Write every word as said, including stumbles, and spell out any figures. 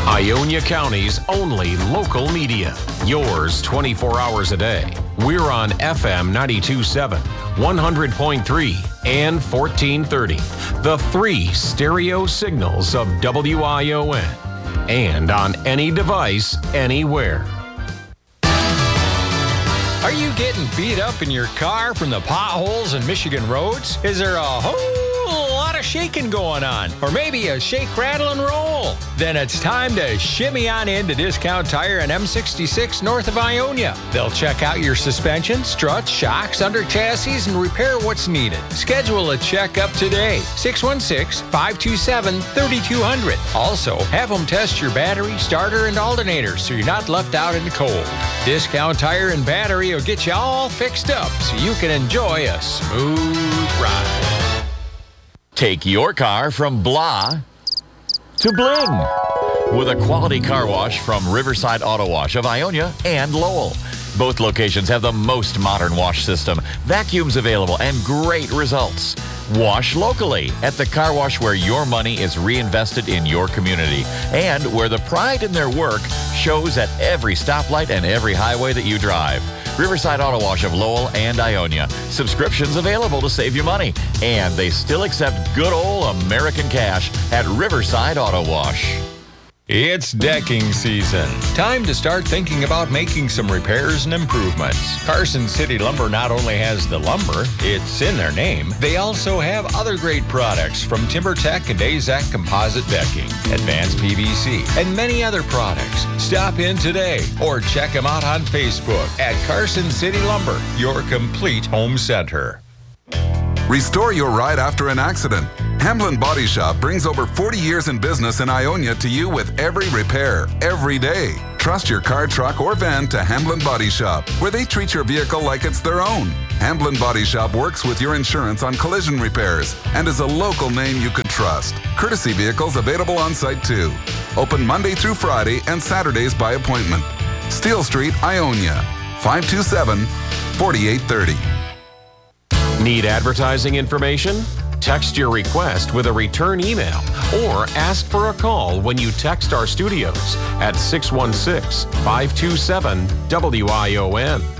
Ionia County's only local media. Yours twenty-four hours a day. We're on F M ninety-two point seven, one hundred point three, and fourteen thirty. The three stereo signals of W I O N. And on any device, anywhere. Are you getting beat up in your car from the potholes and Michigan roads? Is there a whole lot of shaking going on? Or maybe a shake, rattle, and roll? Then it's time to shimmy on into Discount Tire on M sixty-six north of Ionia. They'll check out your suspension, struts, shocks, under chassis, and repair what's needed. Schedule a checkup today. six one six, five two seven, three two zero zero. Also, have them test your battery, starter, and alternator so you're not left out in the cold. Discount Tire and Battery will get you all fixed up so you can enjoy a smooth ride. Take your car from blah to bling with a quality car wash from Riverside Auto Wash of Ionia and Lowell. Both locations have the most modern wash system, vacuums available, and great results. Wash locally at the car wash where your money is reinvested in your community and where the pride in their work shows at every stoplight and every highway that you drive. Riverside Auto Wash of Lowell and Ionia. Subscriptions available to save you money. And they still accept good old American cash at Riverside Auto Wash. It's decking season. Time to start thinking about making some repairs and improvements. Carson City Lumber not only has the lumber, it's in their name, they also have other great products from TimberTech and AZEK Composite Decking, Advanced P V C, and many other products. Stop in today or check them out on Facebook at Carson City Lumber, your complete home center. Restore your ride after an accident. Hamblin Body Shop brings over forty years in business in Ionia to you with every repair, every day. Trust your car, truck, or van to Hamblin Body Shop, where they treat your vehicle like it's their own. Hamblin Body Shop works with your insurance on collision repairs and is a local name you could trust. Courtesy vehicles available on site too. Open Monday through Friday and Saturdays by appointment. Steel Street, Ionia, five two seven, four eight three zero. Need advertising information? Text your request with a return email or ask for a call when you text our studios at six one six, five two seven, W I O N.